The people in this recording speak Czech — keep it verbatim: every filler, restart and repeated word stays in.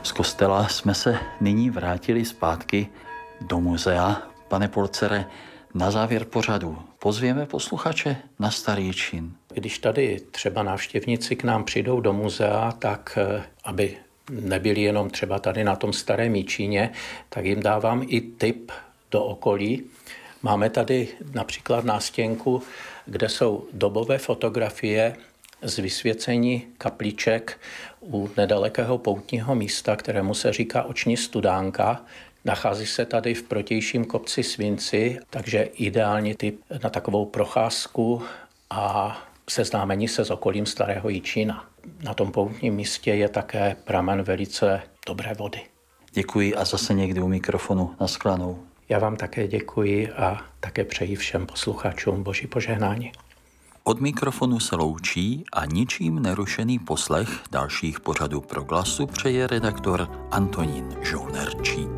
Z kostela jsme se nyní vrátili zpátky do muzea. Pane Polcere, na závěr pořadu pozvěme posluchače na Starý Jičín. Když tady třeba návštěvníci k nám přijdou do muzea, tak aby nebyli jenom třeba tady na tom Starém Jičíně, tak jim dávám i tip do okolí. Máme tady například nástěnku, kde jsou dobové fotografie z vysvěcení kapliček u nedalekého poutního místa, kterému se říká Oční studánka. Nachází se tady v protějším kopci Svinci, takže ideální tip na takovou procházku a seznámení se s okolím Starého Jičína. Na tom poutním místě je také pramen velice dobré vody. Děkuji a zase někdy u mikrofonu. Naschledanou. Já vám také děkuji a také přeji všem posluchačům boží požehnání. Od mikrofonu se loučí a ničím nerušený poslech dalších pořadů Proglasu přeje redaktor Antonín Žoulnerčík.